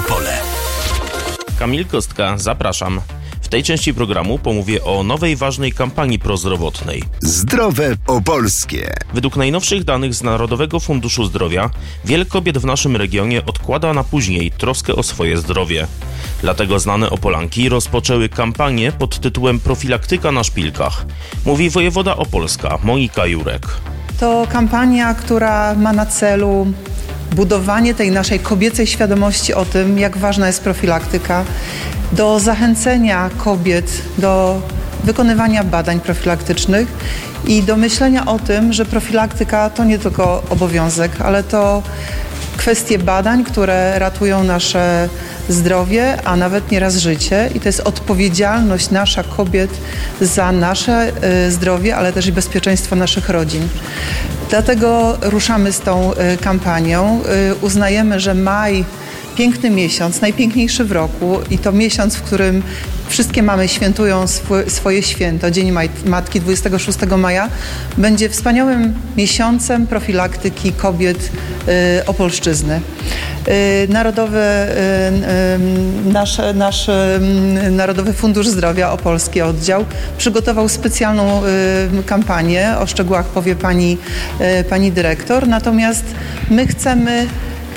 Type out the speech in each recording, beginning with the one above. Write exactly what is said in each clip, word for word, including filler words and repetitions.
Opole. Kamil Kostka, zapraszam. W tej części programu pomówię o nowej, ważnej kampanii prozdrowotnej. Zdrowe Opolskie. Według najnowszych danych z Narodowego Funduszu Zdrowia wiele kobiet w naszym regionie odkłada na później troskę o swoje zdrowie. Dlatego znane Opolanki rozpoczęły kampanię pod tytułem Profilaktyka na szpilkach. Mówi wojewoda opolska Monika Jurek. To kampania, która ma na celu budowanie tej naszej kobiecej świadomości o tym, jak ważna jest profilaktyka, do zachęcenia kobiet do wykonywania badań profilaktycznych i do myślenia o tym, że profilaktyka to nie tylko obowiązek, ale to kwestie badań, które ratują nasze zdrowie, a nawet nieraz życie. I to jest odpowiedzialność nasza kobiet za nasze y, zdrowie, ale też i bezpieczeństwo naszych rodzin. Dlatego ruszamy z tą y, kampanią. Y, uznajemy, że maj, piękny miesiąc, najpiękniejszy w roku i to miesiąc, w którym wszystkie mamy świętują sw- swoje święto, Dzień Matki dwudziestego szóstego maja, będzie wspaniałym miesiącem profilaktyki kobiet y, Opolszczyzny. Y, Narodowy, y, y, nasz, nasz y, Narodowy Fundusz Zdrowia Opolski Oddział przygotował specjalną y, kampanię, o szczegółach powie pani, y, pani dyrektor, natomiast my chcemy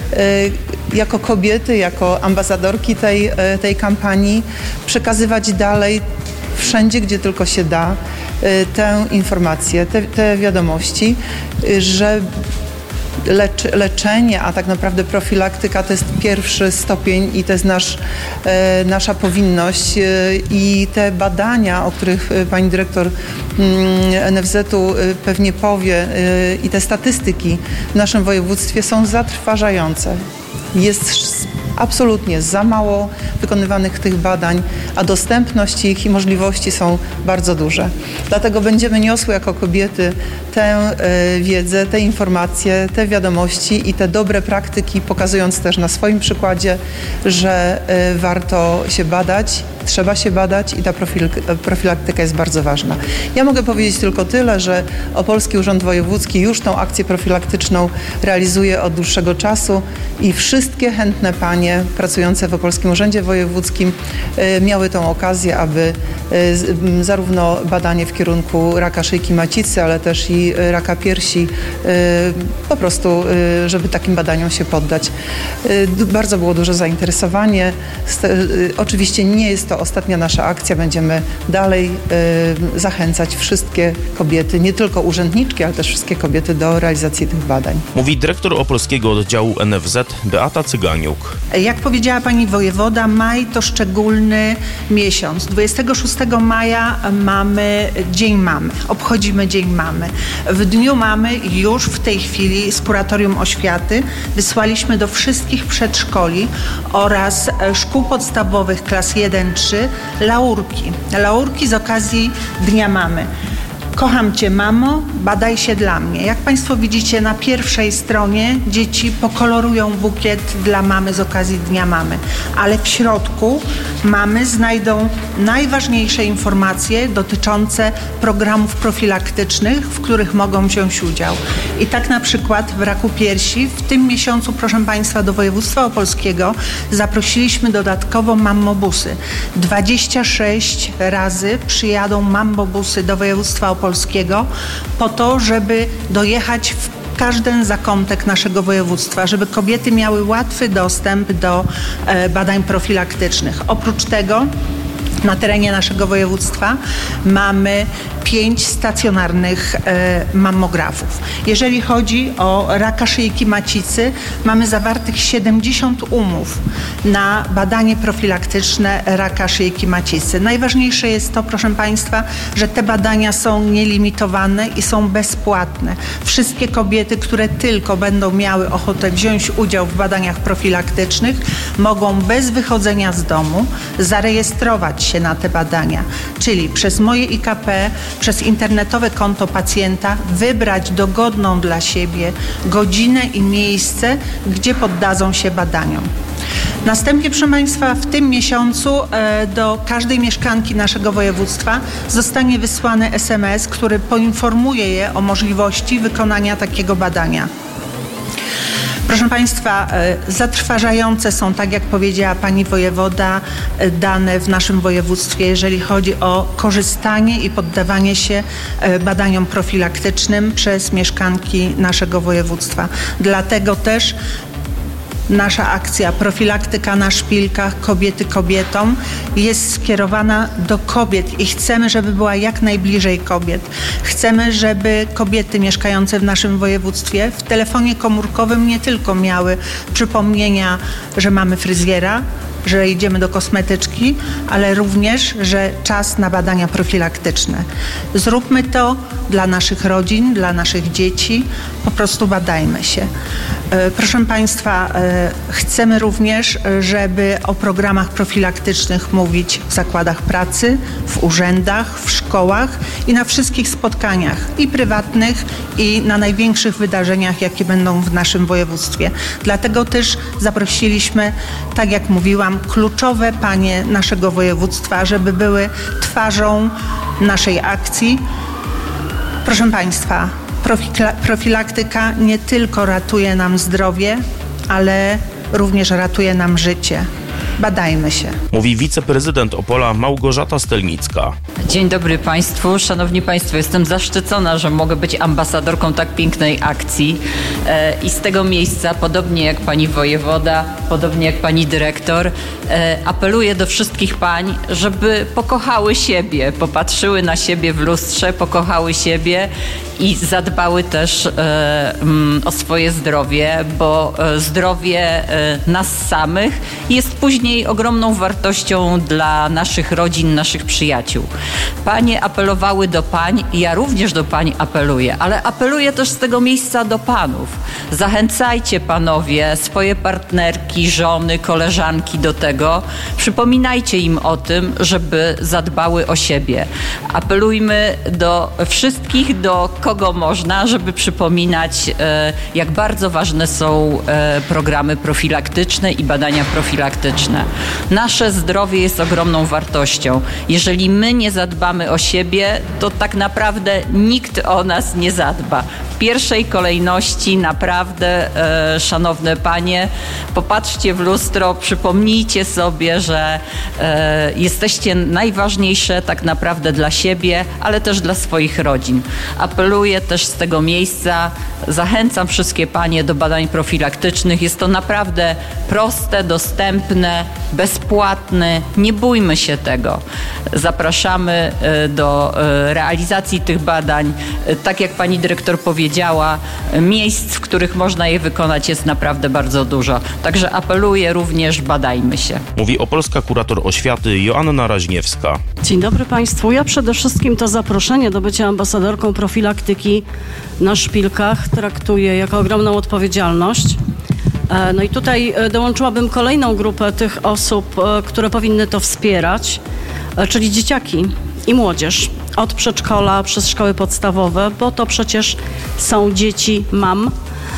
jako kobiety, jako ambasadorki tej, tej kampanii przekazywać dalej wszędzie, gdzie tylko się da tę informację, te, te wiadomości, że lecz, leczenie, a tak naprawdę profilaktyka to jest pierwszy stopień i to jest nasz, nasza powinność i te badania, o których pani dyrektor N F Z-u pewnie powie i te statystyki w naszym województwie są zatrważające. Jest absolutnie za mało wykonywanych tych badań, a dostępność ich i możliwości są bardzo duże. Dlatego będziemy niosły jako kobiety tę y, wiedzę, te informacje, te wiadomości i te dobre praktyki, pokazując też na swoim przykładzie, że y, warto się badać, trzeba się badać i ta profil, profilaktyka jest bardzo ważna. Ja mogę powiedzieć tylko tyle, że Opolski Urząd Wojewódzki już tą akcję profilaktyczną realizuje od dłuższego czasu i wszystkie chętne panie pracujące w Opolskim Urzędzie Wojewódzkim y, miały tą okazję, aby y, zarówno badanie w kierunku raka szyjki macicy, ale też i raka piersi, y, po prostu, y, żeby takim badaniom się poddać. Y, bardzo było duże zainteresowanie. Y, oczywiście nie jest to ostatnia nasza akcja. Będziemy dalej y, zachęcać wszystkie kobiety, nie tylko urzędniczki, ale też wszystkie kobiety do realizacji tych badań. Mówi dyrektor Opolskiego Oddziału N F Z Beata Cyganiuk. Jak powiedziała pani wojewoda, maj to szczególny miesiąc. dwudziestego szóstego maja mamy Dzień Mamy. Obchodzimy Dzień Mamy. W Dniu Mamy już w tej chwili z Kuratorium Oświaty wysłaliśmy do wszystkich przedszkoli oraz szkół podstawowych klas jeden trzy laurki. Laurki z okazji Dnia Mamy. Kocham Cię, mamo, badaj się dla mnie. Jak Państwo widzicie, na pierwszej stronie dzieci pokolorują bukiet dla mamy z okazji Dnia Mamy, ale w środku mamy znajdą najważniejsze informacje dotyczące programów profilaktycznych, w których mogą wziąć udział. I tak na przykład w raku piersi w tym miesiącu, proszę Państwa, do województwa opolskiego zaprosiliśmy dodatkowo mammobusy. dwadzieścia sześć razy przyjadą mammobusy do województwa opolskiego po to, żeby dojechać w każdy zakątek naszego województwa, żeby kobiety miały łatwy dostęp do e, badań profilaktycznych. Oprócz tego na terenie naszego województwa mamy pięć stacjonarnych e, mammografów. Jeżeli chodzi o raka szyjki macicy, mamy zawartych siedemdziesiąt umów na badanie profilaktyczne raka szyjki macicy. Najważniejsze jest to, proszę Państwa, że te badania są nielimitowane i są bezpłatne. Wszystkie kobiety, które tylko będą miały ochotę wziąć udział w badaniach profilaktycznych, mogą bez wychodzenia z domu zarejestrować się na te badania, czyli przez Moje I K P, przez internetowe konto pacjenta wybrać dogodną dla siebie godzinę i miejsce, gdzie poddadzą się badaniom. Następnie, proszę Państwa, w tym miesiącu e, do każdej mieszkanki naszego województwa zostanie wysłany S M S, który poinformuje je o możliwości wykonania takiego badania. Proszę Państwa, zatrważające są, tak jak powiedziała Pani wojewoda, dane w naszym województwie, jeżeli chodzi o korzystanie i poddawanie się badaniom profilaktycznym przez mieszkanki naszego województwa. Dlatego też nasza akcja Profilaktyka na szpilkach, kobiety kobietom jest skierowana do kobiet i chcemy, żeby była jak najbliżej kobiet. Chcemy, żeby kobiety mieszkające w naszym województwie w telefonie komórkowym nie tylko miały przypomnienia, że mamy fryzjera, że idziemy do kosmetyczki, ale również, że czas na badania profilaktyczne. Zróbmy to dla naszych rodzin, dla naszych dzieci. Po prostu badajmy się. Proszę Państwa, chcemy również, żeby o programach profilaktycznych mówić w zakładach pracy, w urzędach, w szkołach i na wszystkich spotkaniach i prywatnych, i na największych wydarzeniach, jakie będą w naszym województwie. Dlatego też zaprosiliśmy, tak jak mówiłam, kluczowe panie naszego województwa, żeby były twarzą naszej akcji. Proszę Państwa, profilaktyka nie tylko ratuje nam zdrowie, ale również ratuje nam życie. Badajmy się. Mówi wiceprezydent Opola Małgorzata Stelnicka. Dzień dobry Państwu. Szanowni Państwo, jestem zaszczycona, że mogę być ambasadorką tak pięknej akcji e, i z tego miejsca, podobnie jak Pani wojewoda, podobnie jak Pani dyrektor, e, apeluję do wszystkich pań, żeby pokochały siebie, popatrzyły na siebie w lustrze, pokochały siebie i zadbały też e, m, o swoje zdrowie, bo e, zdrowie e, nas samych jest później ogromną wartością dla naszych rodzin, naszych przyjaciół. Panie apelowały do pań, ja również do pań apeluję, ale apeluję też z tego miejsca do panów. Zachęcajcie panowie swoje partnerki, żony, koleżanki do tego. Przypominajcie im o tym, żeby zadbały o siebie. Apelujmy do wszystkich, do kogo można, żeby przypominać, jak bardzo ważne są programy profilaktyczne i badania profilaktyczne. Nasze zdrowie jest ogromną wartością. Jeżeli my nie zadbamy o siebie, to tak naprawdę nikt o nas nie zadba. W pierwszej kolejności naprawdę, e, szanowne panie, popatrzcie w lustro, przypomnijcie sobie, że e, jesteście najważniejsze tak naprawdę dla siebie, ale też dla swoich rodzin. Apeluję też z tego miejsca, zachęcam wszystkie panie do badań profilaktycznych. Jest to naprawdę proste, dostępne, bezpłatne. Nie bójmy się tego. Zapraszamy do realizacji tych badań. Tak jak pani dyrektor powiedziała, miejsc, w których można je wykonać, jest naprawdę bardzo dużo. Także apeluję również, badajmy się. Mówi opolska kurator oświaty Joanna Raźniewska. Dzień dobry Państwu. Ja przede wszystkim to zaproszenie do bycia ambasadorką profilaktyki na szpilkach traktuję jako ogromną odpowiedzialność. No i tutaj dołączyłabym kolejną grupę tych osób, które powinny to wspierać, czyli dzieciaki i młodzież. Od przedszkola przez szkoły podstawowe, bo to przecież są dzieci mam.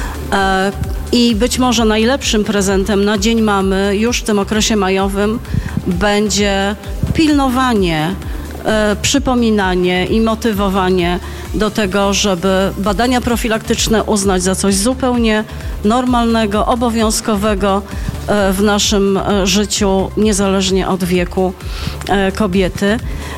I być może najlepszym prezentem na Dzień Mamy już w tym okresie majowym będzie pilnowanie, przypominanie i motywowanie do tego, żeby badania profilaktyczne uznać za coś zupełnie normalnego, obowiązkowego w naszym życiu, niezależnie od wieku kobiety.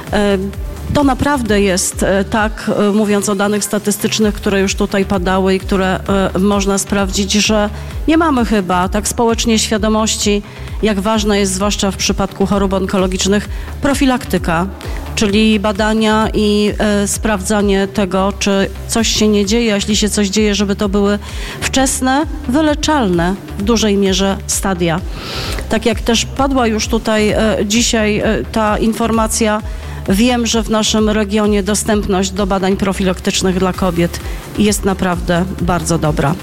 To naprawdę jest tak, mówiąc o danych statystycznych, które już tutaj padały i które można sprawdzić, że nie mamy chyba tak społecznie świadomości, jak ważna jest, zwłaszcza w przypadku chorób onkologicznych, profilaktyka, czyli badania i e, sprawdzanie tego, czy coś się nie dzieje, a jeśli się coś dzieje, żeby to były wczesne, wyleczalne w dużej mierze stadia. Tak jak też padła już tutaj e, dzisiaj e, ta informacja, wiem, że w naszym regionie dostępność do badań profilaktycznych dla kobiet jest naprawdę bardzo dobra.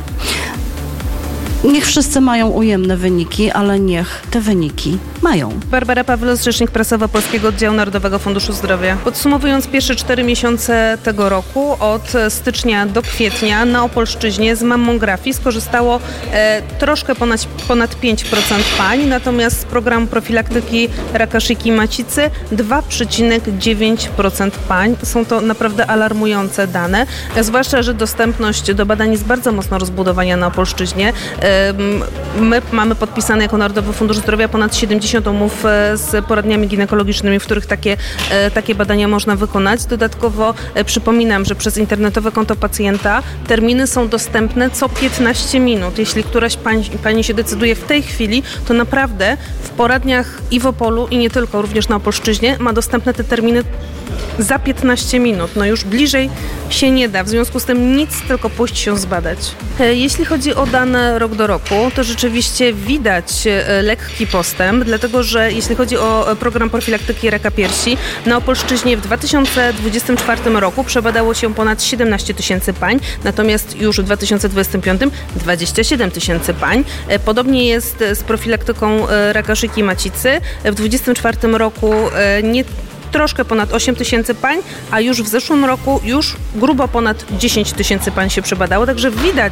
Niech wszyscy mają ujemne wyniki, ale niech te wyniki mają. Barbara Pawlos, rzecznik prasowa Polskiego Oddziału Narodowego Funduszu Zdrowia. Podsumowując pierwsze cztery miesiące tego roku, od stycznia do kwietnia na Opolszczyźnie z mammografii skorzystało e, troszkę ponad, ponad pięć procent pań, natomiast z programu profilaktyki raka szyjki macicy dwa przecinek dziewięć procent pań. Są to naprawdę alarmujące dane, e, zwłaszcza, że dostępność do badań jest bardzo mocno rozbudowana na Opolszczyźnie. E, My mamy podpisane jako Narodowy Fundusz Zdrowia ponad siedemdziesiąt umów z poradniami ginekologicznymi, w których takie, takie badania można wykonać. Dodatkowo przypominam, że przez internetowe konto pacjenta terminy są dostępne co piętnaście minut. Jeśli któraś pani, pani się decyduje w tej chwili, to naprawdę w poradniach i w Opolu, i nie tylko, również na Opolszczyźnie ma dostępne te terminy za piętnaście minut. No już bliżej się nie da. W związku z tym nic, tylko pójść się zbadać. Jeśli chodzi o dane rok do roku, to rzeczywiście widać lekki postęp, dlatego że jeśli chodzi o program profilaktyki raka piersi, na Opolszczyźnie w dwa tysiące dwudziestym czwartym roku przebadało się ponad siedemnaście tysięcy pań, natomiast już w dwa tysiące dwudziestym piątym dwadzieścia siedem tysięcy pań. Podobnie jest z profilaktyką raka szyjki macicy. W dwudziestym czwartym roku nie troszkę ponad osiem tysięcy pań, a już w zeszłym roku już grubo ponad dziesięć tysięcy pań się przebadało. Także widać,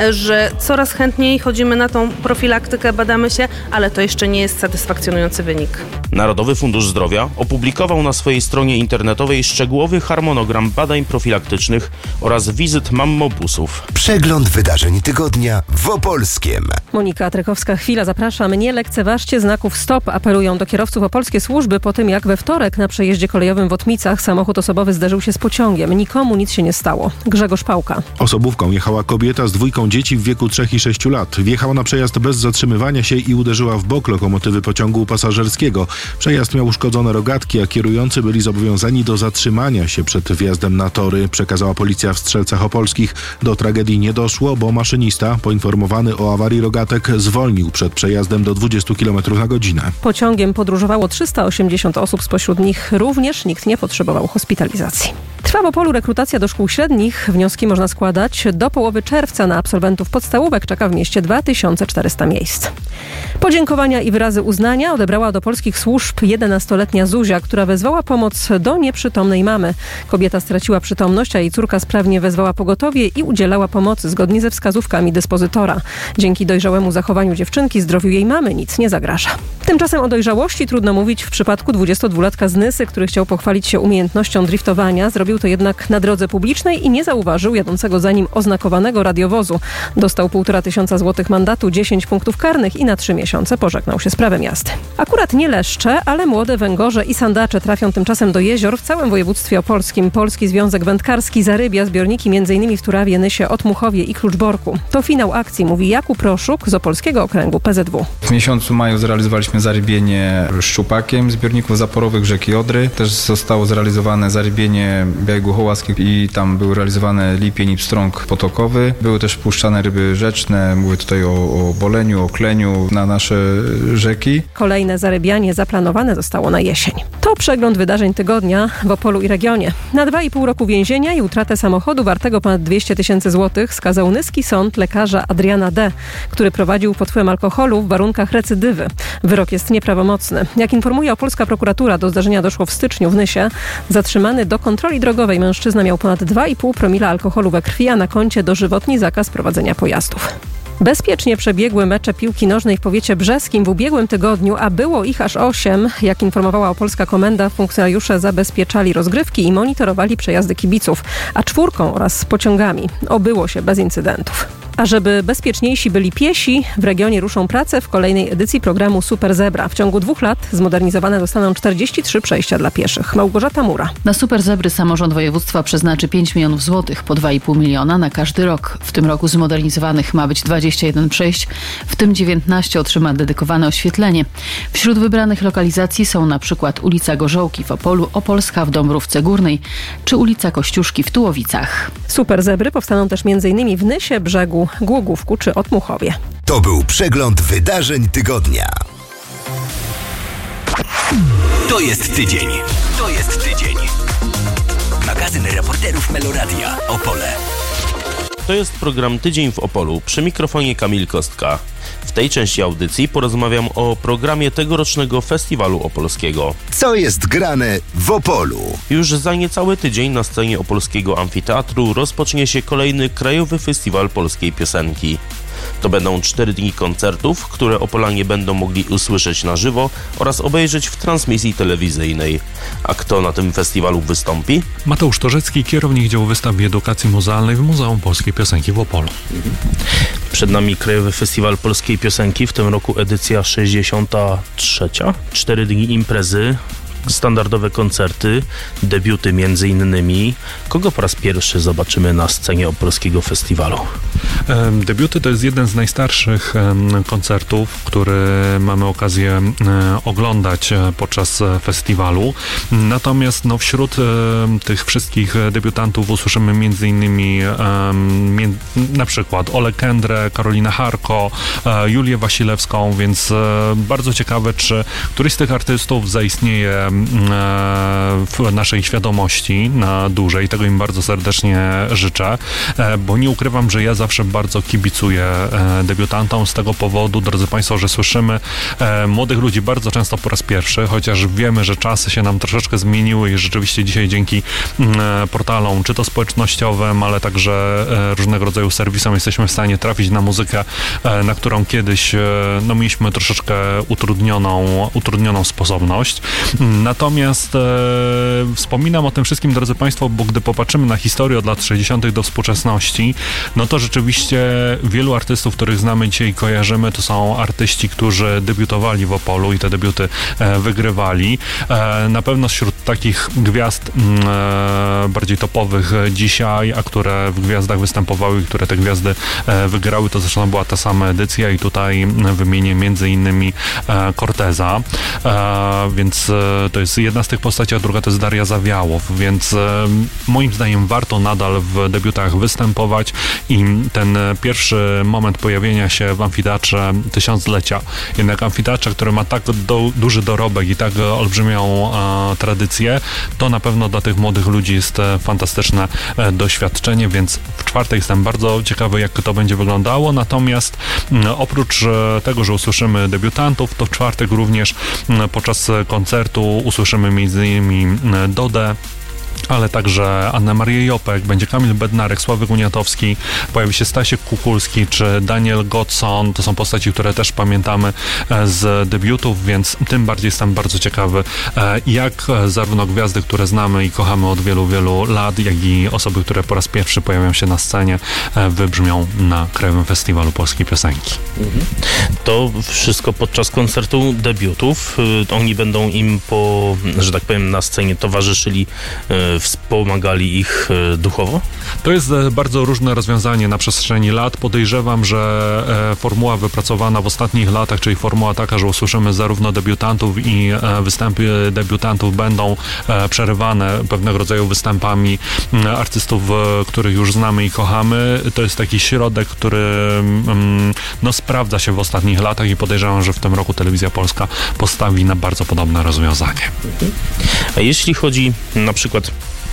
że coraz chętniej chodzimy na tą profilaktykę, badamy się, ale to jeszcze nie jest satysfakcjonujący wynik. Narodowy Fundusz Zdrowia opublikował na swojej stronie internetowej szczegółowy harmonogram badań profilaktycznych oraz wizyt mammobusów. Przegląd wydarzeń tygodnia w Opolskiem. Monika Trykowska, chwila, zapraszam. Nie lekceważcie znaków stop, apelują do kierowców opolskie służby po tym, jak we wtorek na przejeździe kolejowym w Otmicach samochód osobowy zderzył się z pociągiem. Nikomu nic się nie stało. Grzegorz Pałka. Osobówką jechała kobieta z dwójką dzieci w wieku trzech i sześciu lat. Wjechała na przejazd bez zatrzymywania się i uderzyła w bok lokomotywy pociągu pasażerskiego. Przejazd miał uszkodzone rogatki, a kierujący byli zobowiązani do zatrzymania się przed wjazdem na tory, przekazała policja w Strzelcach Opolskich. Do tragedii nie doszło, bo maszynista, poinformowany o awarii rogatek, zwolnił przed przejazdem do dwudziestu kilometrów na godzinę. Pociągiem podróżowało trzysta osiemdziesiąt osób, spośród nich również nikt nie potrzebował hospitalizacji. Trwa w Opolu rekrutacja do szkół średnich. Wnioski można składać do połowy czerwca. Na absolwentów podstawówek czeka w mieście dwa tysiące czterysta miejsc. Podziękowania i wyrazy uznania odebrała do polskich służb jedenastoletnia Zuzia, która wezwała pomoc do nieprzytomnej mamy. Kobieta straciła przytomność, a jej córka sprawnie wezwała pogotowie i udzielała pomocy zgodnie ze wskazówkami dyspozytora. Dzięki dojrzałemu zachowaniu dziewczynki zdrowiu jej mamy nic nie zagraża. Tymczasem o dojrzałości trudno mówić w przypadku dwudziestodwulatka z Nysy, który chciał pochwalić się umiejętnością driftowania. Zrobił to jednak na drodze publicznej i nie zauważył jadącego za nim oznakowanego radiowozu. Dostał półtora tysiąca złotych mandatu, dziesięć punktów karnych i na trzy miesiące pożegnał się z prawem jazdy. Akurat nie leszcze, ale młode węgorze i sandacze trafią tymczasem do jezior w całym województwie opolskim. Polski Związek Wędkarski zarybia zbiorniki m.in. w Turawie, Nysie, Otmuchowie i Kluczborku. To finał akcji, mówi Jakub Roszuk z Opolskiego Okręgu P Z W. W miesiącu maju zrealizowaliśmy zarybienie szczupakiem zbiorników zaporowych rzeki Odry. Też zostało zrealizowane zarybienie białego hołaski i tam był realizowany lipień i pstrąg potokowy. Były też wpuszczane ryby rzeczne, mówię tutaj o, o boleniu, o kleniu na nasze rzeki. Kolejne zarybianie zaplanowane zostało na jesień. To przegląd wydarzeń tygodnia w Opolu i regionie. Na dwa i pół roku więzienia i utratę samochodu wartego ponad dwieście tysięcy złotych skazał nyski sąd lekarza Adriana D., który prowadził pod wpływem alkoholu w warunkach recydywy. Wyrok jest nieprawomocny. Jak informuje opolska prokuratura, do zdarzenia doszło w styczniu w Nysie. Zatrzymany do kontroli drogowej mężczyzna miał ponad dwa i pół promila alkoholu we krwi, a na koncie dożywotni zakaz prowadzenia pojazdów. Bezpiecznie przebiegły mecze piłki nożnej w powiecie brzeskim w ubiegłym tygodniu, a było ich aż osiem. Jak informowała opolska komenda, funkcjonariusze zabezpieczali rozgrywki i monitorowali przejazdy kibiców, a czwórką oraz pociągami obyło się bez incydentów. A żeby bezpieczniejsi byli piesi, w regionie ruszą prace w kolejnej edycji programu Super Zebra. W ciągu dwóch lat zmodernizowane zostaną czterdzieści trzy przejścia dla pieszych. Małgorzata Mura. Na Super Zebry samorząd województwa przeznaczy pięć milionów złotych, po dwa i pół miliona na każdy rok. W tym roku zmodernizowanych ma być dwadzieścia jeden przejść, w tym dziewiętnaście otrzyma dedykowane oświetlenie. Wśród wybranych lokalizacji są na przykład ulica Gorzołki w Opolu, Opolska w Dąbrówce Górnej czy ulica Kościuszki w Tułowicach. Super Zebry powstaną też m.in. w Nysie, Brzegu, Głogówku czy Otmuchowie. To był przegląd wydarzeń tygodnia. To jest tydzień. To jest tydzień. Magazyn reporterów Meloradia Opole. To jest program Tydzień w Opolu. Przy mikrofonie Kamil Kostka. W tej części audycji porozmawiam o programie tegorocznego Festiwalu Opolskiego. Co jest grane w Opolu? Już za niecały tydzień na scenie Opolskiego Amfiteatru rozpocznie się kolejny Krajowy Festiwal Polskiej Piosenki. To będą cztery dni koncertów, które Opolanie będą mogli usłyszeć na żywo oraz obejrzeć w transmisji telewizyjnej. A kto na tym festiwalu wystąpi? Mateusz Torzecki, kierownik działu wystaw i edukacji muzealnej w Muzeum Polskiej Piosenki w Opolu. Przed nami Krajowy Festiwal Polskiej Piosenki, w tym roku edycja sześćdziesiąta trzecia. Cztery dni imprezy, standardowe koncerty, debiuty między innymi. Kogo po raz pierwszy zobaczymy na scenie Opolskiego Festiwalu? Debiuty to jest jeden z najstarszych koncertów, który mamy okazję oglądać podczas festiwalu. Natomiast no, wśród tych wszystkich debiutantów usłyszymy między innymi na przykład Olę Kędrę, Karolinę Harko, Julię Wasilewską, więc bardzo ciekawe, czy któryś z tych artystów zaistnieje w naszej świadomości na dłużej. Tego im bardzo serdecznie życzę, bo nie ukrywam, że ja zawsze bardzo kibicuję debiutantom z tego powodu, drodzy Państwo, że słyszymy młodych ludzi bardzo często po raz pierwszy, chociaż wiemy, że czasy się nam troszeczkę zmieniły i rzeczywiście dzisiaj dzięki portalom, czy to społecznościowym, ale także różnego rodzaju serwisom jesteśmy w stanie trafić na muzykę, na którą kiedyś no, mieliśmy troszeczkę utrudnioną, utrudnioną sposobność. Natomiast e, wspominam o tym wszystkim, drodzy Państwo, bo gdy popatrzymy na historię od lat sześćdziesiątych do współczesności, no to rzeczywiście wielu artystów, których znamy dzisiaj i kojarzymy, to są artyści, którzy debiutowali w Opolu i te debiuty e, wygrywali. E, na pewno wśród takich gwiazd e, bardziej topowych dzisiaj, a które w gwiazdach występowały i które te gwiazdy e, wygrały, to zresztą była ta sama edycja i tutaj wymienię między innymi e, Corteza, e, więc e, to jest jedna z tych postaci, a druga to jest Daria Zawiałow, więc e, moim zdaniem warto nadal w debiutach występować i ten pierwszy moment pojawienia się w amfiteatrze tysiąclecia, jednak amfiteatrze, który ma tak do, duży dorobek i tak olbrzymią e, tradycję, to na pewno dla tych młodych ludzi jest e, fantastyczne e, doświadczenie, więc w czwartek jestem bardzo ciekawy, jak to będzie wyglądało, natomiast m, oprócz e, tego, że usłyszymy debiutantów, to w czwartek również m, podczas koncertu usłyszymy między innymi Dodę, ale także Annę Marię Jopek, będzie Kamil Bednarek, Sławek Uniatowski, pojawi się Stasiek Kukulski czy Daniel Godson. To są postaci, które też pamiętamy z debiutów, więc tym bardziej jestem bardzo ciekawy, jak zarówno gwiazdy, które znamy i kochamy od wielu, wielu lat, jak i osoby, które po raz pierwszy pojawią się na scenie, wybrzmią na Krajowym Festiwalu Polskiej Piosenki. Mhm. To wszystko podczas koncertu debiutów. Oni będą im po, że tak powiem, na scenie towarzyszyli, wspomagali ich duchowo? To jest bardzo różne rozwiązanie na przestrzeni lat. Podejrzewam, że formuła wypracowana w ostatnich latach, czyli formuła taka, że usłyszymy zarówno debiutantów i występy debiutantów będą przerywane pewnego rodzaju występami artystów, których już znamy i kochamy. To jest taki środek, który no, sprawdza się w ostatnich latach i podejrzewam, że w tym roku Telewizja Polska postawi na bardzo podobne rozwiązanie. A jeśli chodzi na przykład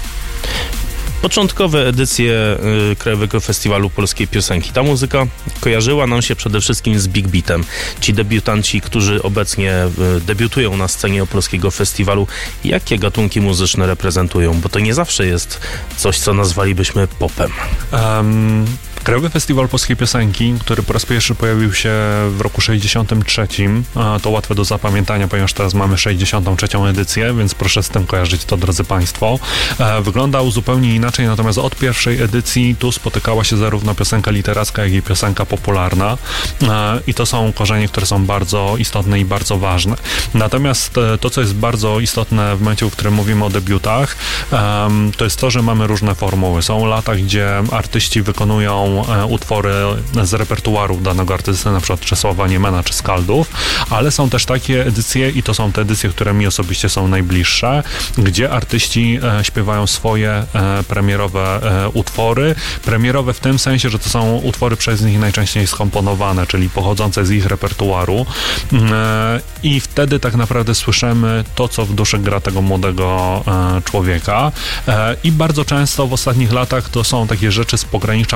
początkowe edycje y, Krajowego Festiwalu Polskiej Piosenki. Ta muzyka kojarzyła nam się przede wszystkim z Big Beatem. Ci debiutanci, którzy obecnie y, debiutują na scenie Opolskiego Festiwalu, jakie gatunki muzyczne reprezentują? Bo to nie zawsze jest coś, co nazwalibyśmy popem. Um... Krajowy Festiwal Polskiej Piosenki, który po raz pierwszy pojawił się w roku sześćdziesiątym trzecim, to łatwe do zapamiętania, ponieważ teraz mamy sześćdziesiątą trzecią edycję, więc proszę z tym kojarzyć to, drodzy Państwo. Wyglądał zupełnie inaczej, natomiast od pierwszej edycji tu spotykała się zarówno piosenka literacka, jak i piosenka popularna i to są korzenie, które są bardzo istotne i bardzo ważne. Natomiast to, co jest bardzo istotne w momencie, w którym mówimy o debiutach, to jest to, że mamy różne formuły. Są lata, gdzie artyści wykonują utwory z repertuaru danego artysty, na przykład Czesława Niemana czy Skaldów, ale są też takie edycje i to są te edycje, które mi osobiście są najbliższe, gdzie artyści e, śpiewają swoje e, premierowe e, utwory. Premierowe w tym sensie, że to są utwory przez nich najczęściej skomponowane, czyli pochodzące z ich repertuaru e, i wtedy tak naprawdę słyszymy to, co w duszy gra tego młodego e, człowieka e, i bardzo często w ostatnich latach to są takie rzeczy z pogranicza popu,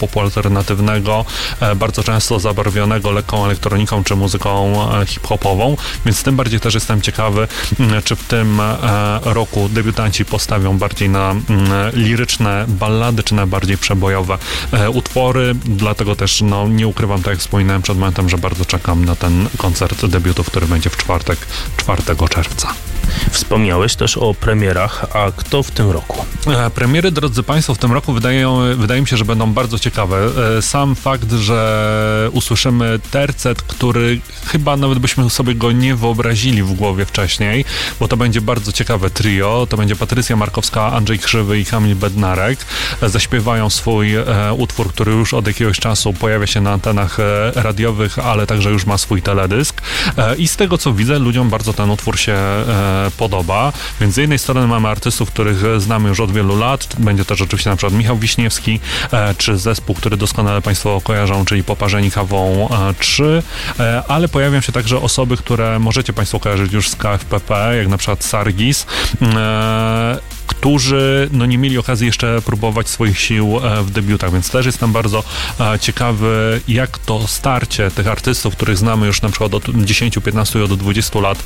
hip-hopu alternatywnego, bardzo często zabarwionego lekką elektroniką czy muzyką hip-hopową, więc tym bardziej też jestem ciekawy, czy w tym roku debiutanci postawią bardziej na liryczne ballady, czy na bardziej przebojowe utwory, dlatego też no, nie ukrywam, tak jak wspominałem przed momentem, że bardzo czekam na ten koncert debiutów, który będzie w czwartek, czwartego czerwca. Wspomniałeś też o premierach, a kto w tym roku? Premiery, drodzy Państwo, w tym roku wydaje, wydaje mi się, że będą bardzo ciekawe. Sam fakt, że usłyszymy tercet, który chyba nawet byśmy sobie go nie wyobrazili w głowie wcześniej, bo to będzie bardzo ciekawe trio. To będzie Patrycja Markowska, Andrzej Krzywy i Kamil Bednarek. Zaśpiewają swój e, utwór, który już od jakiegoś czasu pojawia się na antenach e, radiowych, ale także już ma swój teledysk. E, I z tego, co widzę, ludziom bardzo ten utwór się e, podoba, więc z jednej strony mamy artystów, których znamy już od wielu lat, będzie też oczywiście na przykład Michał Wiśniewski, e, czy zespół, który doskonale Państwo kojarzą, czyli Poparzeni Kawą e, trzy, e, ale pojawią się także osoby, które możecie Państwo kojarzyć już z K F P P, jak na przykład Sargis, e, którzy no, nie mieli okazji jeszcze próbować swoich sił e, w debiutach, więc też jestem bardzo e, ciekawy, jak to starcie tych artystów, których znamy już na przykład od dziesięciu, piętnastu i od dwudziestu lat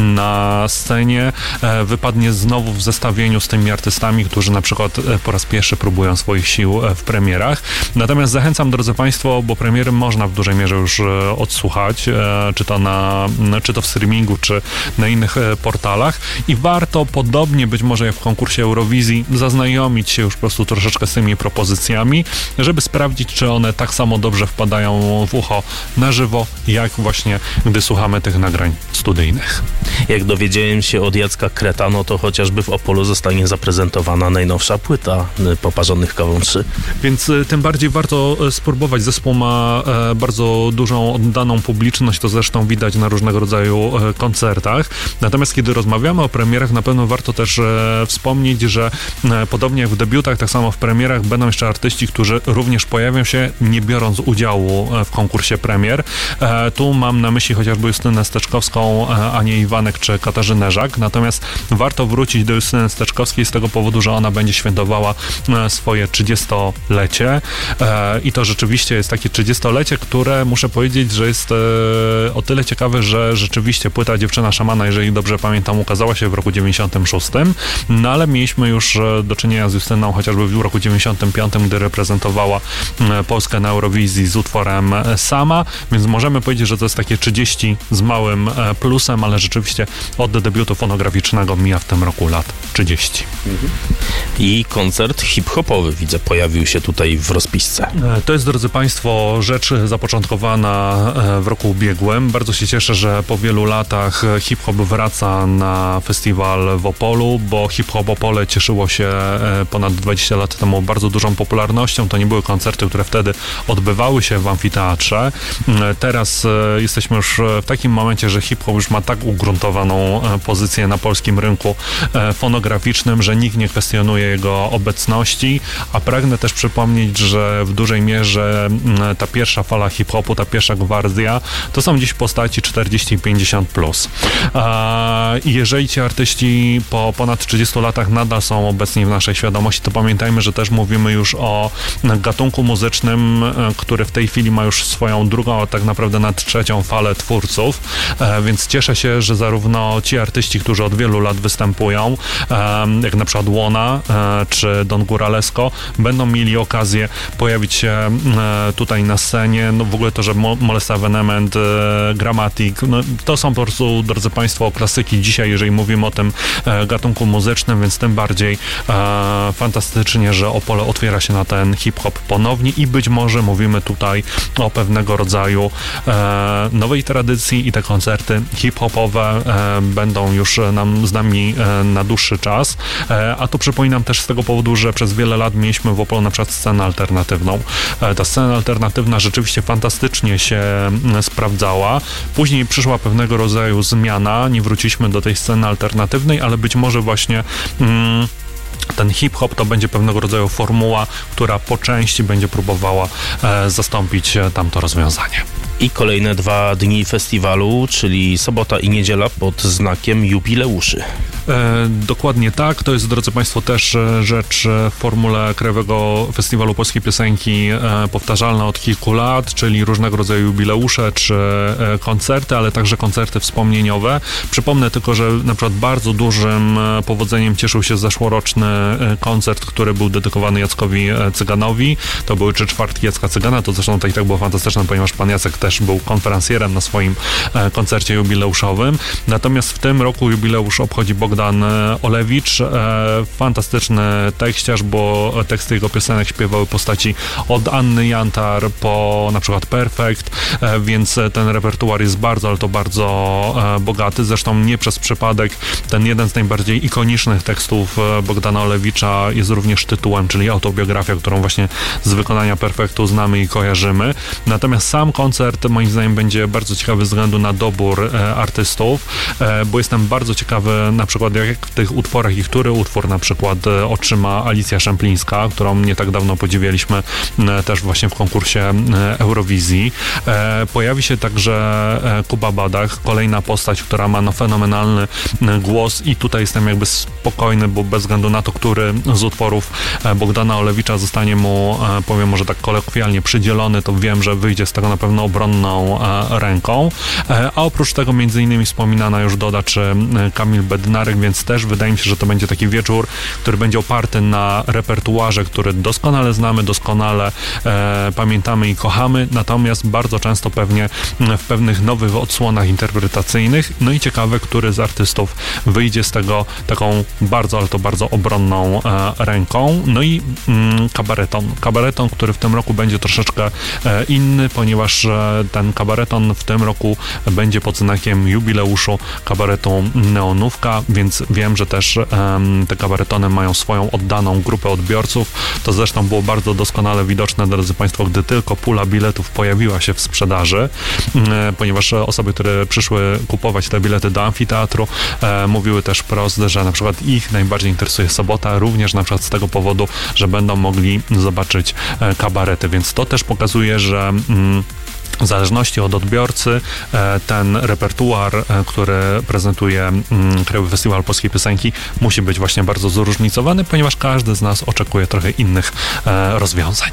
na scenie, e, wypadnie znowu w zestawieniu z tymi artystami, którzy na przykład e, po raz pierwszy próbują swoich sił e, w premierach. Natomiast zachęcam, drodzy Państwo, bo premiery można w dużej mierze już e, odsłuchać, e, czy to na, czy to w streamingu, czy na innych e, portalach i warto, podobnie być może jak w konkursie Eurowizji, zaznajomić się już po prostu troszeczkę z tymi propozycjami, żeby sprawdzić, czy one tak samo dobrze wpadają w ucho na żywo, jak właśnie gdy słuchamy tych nagrań studyjnych. Jak dowiedziałem się od Jacka Kreta, no to chociażby w Opolu zostanie zaprezentowana najnowsza płyta Poparzonych Kawą trzy. Więc tym bardziej warto spróbować. Zespół ma e, bardzo dużą oddaną publiczność, to zresztą widać na różnego rodzaju e, koncertach. Natomiast kiedy rozmawiamy o premierach, na pewno warto też e, wspomnieć, że e, podobnie jak w debiutach, tak samo w premierach będą jeszcze artyści, którzy również pojawią się, nie biorąc udziału e, w konkursie premier. E, tu mam na myśli chociażby Justynę Steczkowską, e, Anię Iwanek czy Katarzynę Żak. Natomiast warto wrócić do Justyny Steczkowskiej z tego powodu, że ona będzie świętowała e, swoje trzydziestolecie e, i to rzeczywiście jest takie trzydziestolecie, które muszę powiedzieć, że jest e, o tyle ciekawe, że rzeczywiście płyta Dziewczyna Szamana, jeżeli dobrze pamiętam, ukazała się w roku dziewięćdziesiątym szóstym, no ale mieliśmy już do czynienia z Justyną chociażby w roku dziewięćdziesiątym piątym, gdy reprezentowała Polskę na Eurowizji z utworem Sama, więc możemy powiedzieć, że to jest takie trzydzieści z małym plusem, ale rzeczywiście od debiutu fonograficznego mija w tym roku lat trzydzieści. Mhm. I koncert hip-hopowy, widzę, pojawił się tutaj w rozpisce. To jest, drodzy Państwo, rzecz zapoczątkowana w roku ubiegłym. Bardzo się cieszę, że po wielu latach hip-hop wraca na festiwal w Opolu, bo hip-hop Opole cieszyło się ponad dwadzieścia lat temu bardzo dużą popularnością. To nie były koncerty, które wtedy odbywały się w amfiteatrze. Teraz jesteśmy już w takim momencie, że hip-hop już ma tak ugruntowaną pozycję na polskim rynku fonograficznym, że nikt nie kwestionuje jego obecności, a pragnę też przypomnieć, że w dużej mierze ta pierwsza fala hip-hopu, ta pierwsza gwardia, to są dziś postaci czterdzieści pięćdziesiąt plus. I jeżeli ci artyści po ponad trzydziestu latach nadal są obecni w naszej świadomości, to pamiętajmy, że też mówimy już o gatunku muzycznym, który w tej chwili ma już swoją drugą, a tak naprawdę nad trzecią falę twórców, więc cieszę się, że zarówno ci artyści, którzy od wielu lat występują, jak na przykład Łona czy Don Góralesko, będą mieli okazję pojawić się tutaj na scenie. No w ogóle to, że Molesta Venement, Gramatik, no to są po prostu, drodzy Państwo, klasyki dzisiaj, jeżeli mówimy o tym gatunku muzycznym, więc tym bardziej e, fantastycznie, że Opole otwiera się na ten hip-hop ponownie i być może mówimy tutaj o pewnego rodzaju e, nowej tradycji i te koncerty hip-hopowe e, będą już nam, z nami e, na dłuższy czas, e, a tu przypominam też z tego powodu, że przez wiele lat mieliśmy w Opolu na przykład scenę alternatywną. E, ta scena alternatywna rzeczywiście fantastycznie się e, sprawdzała. Później przyszła pewnego rodzaju zmiana, nie wróciliśmy do tej sceny alternatywnej, ale być może właśnie mm, ten hip-hop to będzie pewnego rodzaju formuła, która po części będzie próbowała e, zastąpić tamto rozwiązanie. I kolejne dwa dni festiwalu, czyli sobota i niedziela pod znakiem jubileuszy. E, dokładnie tak. To jest, drodzy Państwo, też rzecz w formule Krajowego Festiwalu Polskiej Piosenki e, powtarzalna od kilku lat, czyli różnego rodzaju jubileusze czy e, koncerty, ale także koncerty wspomnieniowe. Przypomnę tylko, że na przykład bardzo dużym e, powodzeniem cieszył się zeszłoroczny e, koncert, który był dedykowany Jackowi e, Cyganowi. To były trzy czwartki Jacka Cygana. To zresztą tak, tak było fantastyczne, ponieważ pan Jacek też był konferencjerem na swoim e, koncercie jubileuszowym. Natomiast w tym roku jubileusz obchodzi Bogdan Olewicz. E, fantastyczny tekściarz, bo teksty jego piosenek śpiewały postaci od Anny Jantar po na przykład Perfekt, e, więc ten repertuar jest bardzo, ale to bardzo e, bogaty. Zresztą nie przez przypadek ten jeden z najbardziej ikonicznych tekstów Bogdana Olewicza jest również tytułem, czyli autobiografia, którą właśnie z wykonania Perfektu znamy i kojarzymy. Natomiast sam koncert moim zdaniem będzie bardzo ciekawy ze względu na dobór e, artystów, e, bo jestem bardzo ciekawy na przykład jak w tych utworach i który utwór na przykład e, otrzyma Alicja Szemplińska, którą nie tak dawno podziwialiśmy e, też właśnie w konkursie e, Eurowizji. E, pojawi się także e, Kuba Badach, kolejna postać, która ma no, fenomenalny e, głos i tutaj jestem jakby spokojny, bo bez względu na to, który z utworów e, Bogdana Olewicza zostanie mu, e, powiem może tak kolokwialnie, przydzielony, to wiem, że wyjdzie z tego na pewno obronną e, ręką. E, a oprócz tego między innymi wspominana już Doda czy e, Kamil Bednarek, więc też wydaje mi się, że to będzie taki wieczór, który będzie oparty na repertuarze, który doskonale znamy, doskonale e, pamiętamy i kochamy, natomiast bardzo często pewnie w pewnych nowych odsłonach interpretacyjnych. No i ciekawe, który z artystów wyjdzie z tego taką bardzo, ale to bardzo obronną e, ręką. No i mm, kabareton. Kabareton, który w tym roku będzie troszeczkę e, inny, ponieważ e, ten kabareton w tym roku będzie pod znakiem jubileuszu kabaretu Neonówka, więc wiem, że też e, te kabaretony mają swoją oddaną grupę odbiorców. To zresztą było bardzo doskonale widoczne, drodzy Państwo, gdy tylko pula biletów pojawiła się w sprzedaży, e, ponieważ osoby, które przyszły kupować te bilety do amfiteatru, e, mówiły też wprost, że na przykład ich najbardziej interesuje sobota, również na przykład z tego powodu, że będą mogli zobaczyć e, kabarety, więc to też pokazuje, że mm, w zależności od odbiorcy ten repertuar, który prezentuje Krajowy Festiwal Polskiej Piosenki, musi być właśnie bardzo zróżnicowany, ponieważ każdy z nas oczekuje trochę innych rozwiązań.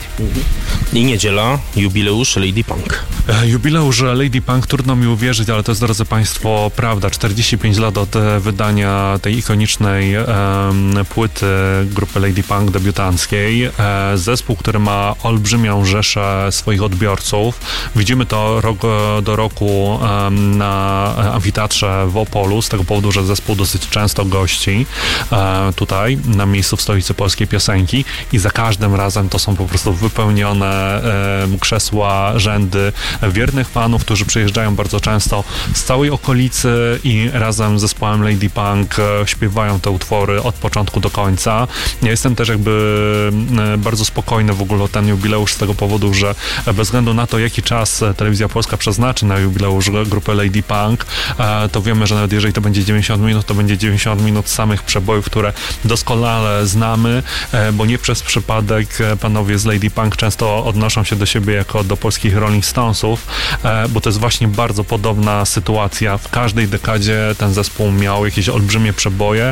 I niedziela, jubileusz Lady Punk. Jubileusz Lady Punk, trudno mi uwierzyć, ale to jest, drodzy Państwo, prawda. czterdzieści pięć lat od wydania tej ikonicznej um, płyty grupy Lady Punk debiutanckiej. E, zespół, który ma olbrzymią rzeszę swoich odbiorców. Widzimy to rok do roku um, na amfiteatrze w Opolu, z tego powodu, że zespół dosyć często gości e, tutaj, na miejscu w stolicy polskiej piosenki i za każdym razem to są po prostu wypełnione e, krzesła, rzędy wiernych fanów, którzy przyjeżdżają bardzo często z całej okolicy i razem z zespołem Lady Punk e, śpiewają te utwory od początku do końca. Ja jestem też jakby e, bardzo spokojny w ogóle o ten jubileusz z tego powodu, że bez względu na to, jaki czas Telewizja Polska przeznaczy na jubileusz grupy Lady Punk, to wiemy, że nawet jeżeli to będzie dziewięćdziesiąt minut, to będzie dziewięćdziesiąt minut samych przebojów, które doskonale znamy, bo nie przez przypadek panowie z Lady Punk często odnoszą się do siebie jako do polskich Rolling Stonesów, bo to jest właśnie bardzo podobna sytuacja. W każdej dekadzie ten zespół miał jakieś olbrzymie przeboje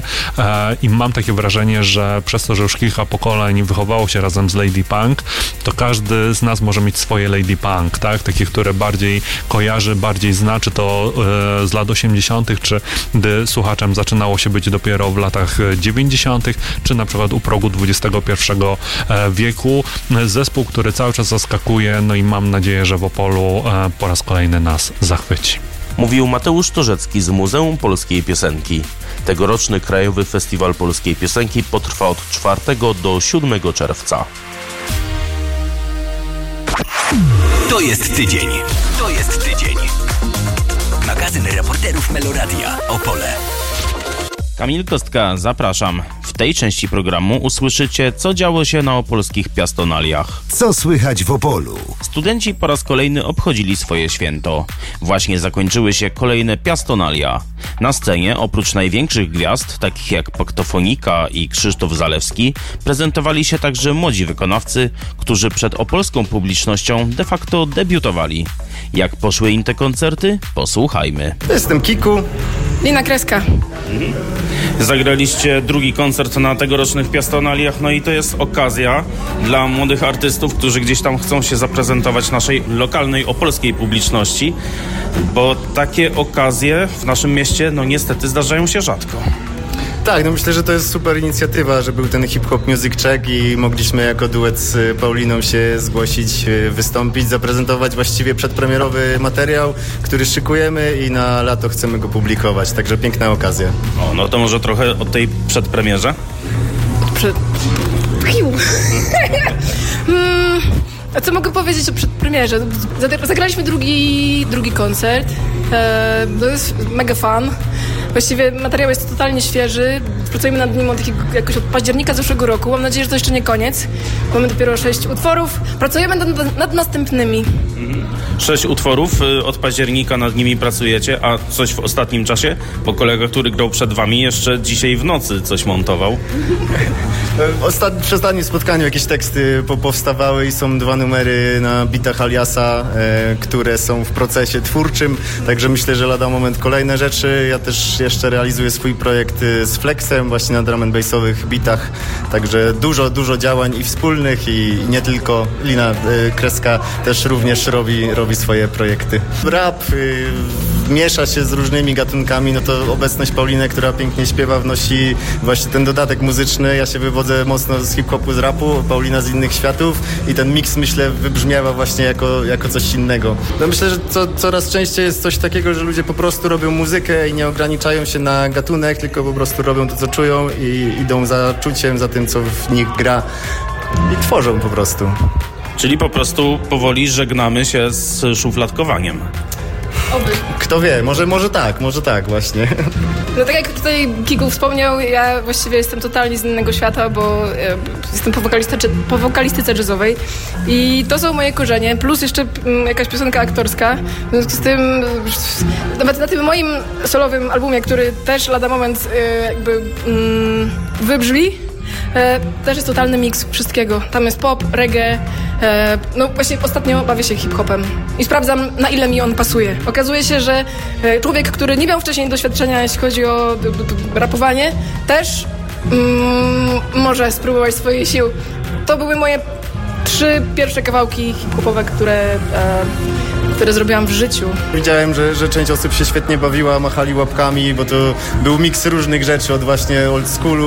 i mam takie wrażenie, że przez to, że już kilka pokoleń wychowało się razem z Lady Punk, to każdy z nas może mieć swoje Lady Punk, tak? Takie, które bardziej kojarzy, bardziej zna, czy to e, z lat osiemdziesiątych, czy gdy słuchaczem zaczynało się być dopiero w latach dziewięćdziesiątych, czy na przykład u progu dwudziestego pierwszego wieku. Zespół, który cały czas zaskakuje, no i mam nadzieję, że w Opolu e, po raz kolejny nas zachwyci. Mówił Mateusz Torzecki z Muzeum Polskiej Piosenki. Tegoroczny Krajowy Festiwal Polskiej Piosenki potrwa od czwartego do siódmego czerwca. To jest tydzień. To jest tydzień. Magazyn reporterów Meloradia. Opole. Kamil Kostka, zapraszam. W tej części programu usłyszycie, co działo się na opolskich piastonaliach. Co słychać w Opolu? Studenci po raz kolejny obchodzili swoje święto. Właśnie zakończyły się kolejne piastonalia. Na scenie, oprócz największych gwiazd, takich jak Paktofonika i Krzysztof Zalewski, prezentowali się także młodzi wykonawcy, którzy przed opolską publicznością de facto debiutowali. Jak poszły im te koncerty? Posłuchajmy. Jestem Kiku Lina Kreska. Mhm. Zagraliście drugi koncert na tegorocznych Piastonaliach, no i to jest okazja dla młodych artystów, którzy gdzieś tam chcą się zaprezentować naszej lokalnej, opolskiej publiczności, bo takie okazje w naszym mieście, no niestety zdarzają się rzadko. Tak, no myślę, że to jest super inicjatywa, że był ten Hip Hop Music Check i mogliśmy jako duet z Pauliną się zgłosić, wystąpić, zaprezentować właściwie przedpremierowy materiał, który szykujemy i na lato chcemy go publikować, także piękna okazja. O, no to może trochę o tej przedpremierze? Przed... Piu. hmm, a co mogę powiedzieć o przedpremierze? Zagraliśmy drugi, drugi koncert. E, to jest mega fan. Właściwie materiał jest totalnie świeży. Pracujemy nad nim od, jakoś od października zeszłego roku. Mam nadzieję, że to jeszcze nie koniec. Mamy dopiero sześć utworów. Pracujemy nad, nad następnymi. Sześć utworów, od października nad nimi pracujecie, a coś w ostatnim czasie? Bo kolega, który grał przed wami, jeszcze dzisiaj w nocy coś montował. Ostat... Przy ostatnim spotkaniu jakieś teksty po powstawały i są dwa numery na bitach Aliasa, e, które są w procesie twórczym, także myślę, że lada moment kolejne rzeczy. Ja też jeszcze realizuję swój projekt z Flexem właśnie na drum and bassowych bitach, także dużo, dużo działań i wspólnych i nie tylko. Lina e, Kreska też również robi, robi swoje projekty. Rap y, miesza się z różnymi gatunkami, no to obecność Pauliny, która pięknie śpiewa, wnosi właśnie ten dodatek muzyczny. Ja się wywodzę mocno z hip-hopu, z rapu, Paulina z innych światów i ten miks, myślę, wybrzmiewa właśnie jako, jako coś innego. No myślę, że co, coraz częściej jest coś takiego, że ludzie po prostu robią muzykę i nie ograniczają się na gatunek, tylko po prostu robią to, co czują i idą za czuciem, za tym, co w nich gra i tworzą po prostu. Czyli po prostu powoli żegnamy się z szufladkowaniem. Oby. Kto wie, może, może tak, może tak właśnie. No tak jak tutaj Kiku wspomniał, ja właściwie jestem totalnie z innego świata, bo e, jestem po, wokalistyce, po wokalistyce jazzowej i to są moje korzenie, plus jeszcze m, jakaś piosenka aktorska. W związku z tym, nawet na tym moim solowym albumie, który też lada moment e, jakby mm, wybrzmi, E, też jest totalny miks wszystkiego. Tam jest pop, reggae. E, no właśnie ostatnio bawię się hip-hopem i sprawdzam, na ile mi on pasuje. Okazuje się, że e, człowiek, który nie miał wcześniej doświadczenia, jeśli chodzi o d, d, d, rapowanie, też mm, może spróbować swoich sił. To były moje trzy pierwsze kawałki hip-hopowe, które, e, które zrobiłam w życiu. Widziałem, że, że część osób się świetnie bawiła, machali łapkami, bo to był miks różnych rzeczy, od właśnie old schoolu